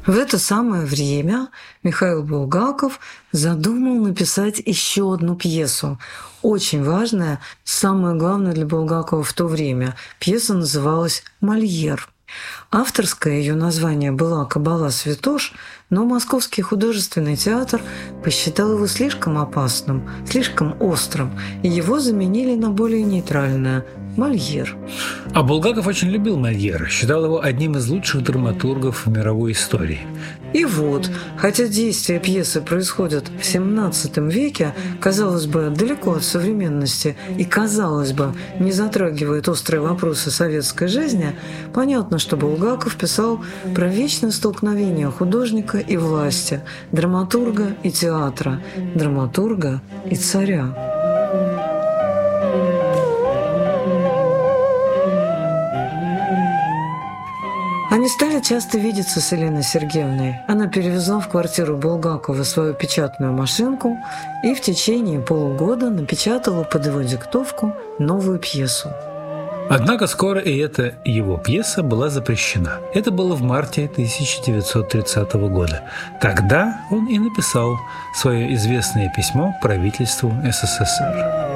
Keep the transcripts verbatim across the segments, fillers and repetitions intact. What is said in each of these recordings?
В это самое время Михаил Булгаков задумал написать еще одну пьесу. Очень важная, самое главное для Булгакова в то время. Пьеса называлась «Мольер». Авторское ее название было «Кабала Святош», но Московский художественный театр посчитал его слишком опасным, слишком острым, и его заменили на более нейтральное «Мольер». А Булгаков очень любил Мольера, считал его одним из лучших драматургов в мировой истории. И вот, хотя действия пьесы происходят в семнадцатом веке, казалось бы, далеко от современности и, казалось бы, не затрагивает острые вопросы советской жизни, понятно, что Булгаков писал про вечное столкновение художника и власти, драматурга и театра, драматурга и царя. Они стали часто видеться с Еленой Сергеевной. Она перевезла в квартиру Булгакова свою печатную машинку и в течение полугода напечатала под его диктовку новую пьесу. Однако скоро и эта его пьеса была запрещена. Это было в марте тысяча девятьсот тридцатого года. Тогда он и написал свое известное письмо правительству СССР.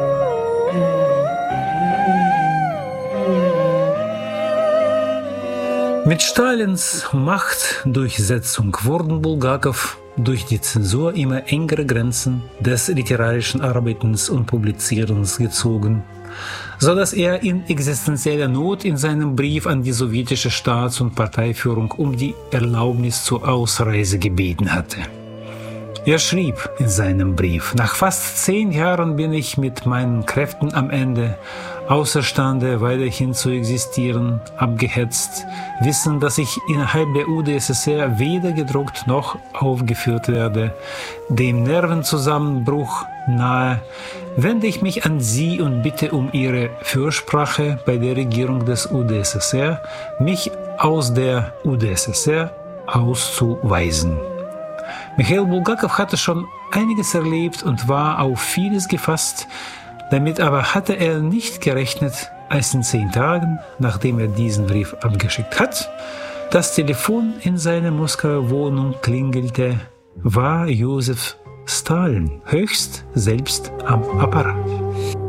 Mit Stalins Machtdurchsetzung wurden Bulgakov durch die Zensur immer engere Grenzen des literarischen Arbeitens und Publizierens gezogen, so dass er in existenzieller Not in seinem Brief an die sowjetische Staats- und Parteiführung um die Erlaubnis zur Ausreise gebeten hatte. Er schrieb in seinem Brief: Nach fast zehn Jahren bin ich mit meinen Kräften am Ende, außerstande weiterhin zu existieren, abgehetzt, wissen, dass ich innerhalb der U d S S R weder gedruckt noch aufgeführt werde, dem Nervenzusammenbruch nahe, wende ich mich an Sie und bitte um Ihre Fürsprache bei der Regierung des U d S S R, mich aus der U d S S R auszuweisen. Michail Bulgakov hatte schon einiges erlebt und war auf vieles gefasst. Damit aber hatte er nicht gerechnet, als in zehn Tagen, nachdem er diesen Brief abgeschickt hat, das Telefon in seiner Moskauer Wohnung klingelte, war Josef Stalin höchst selbst am Apparat.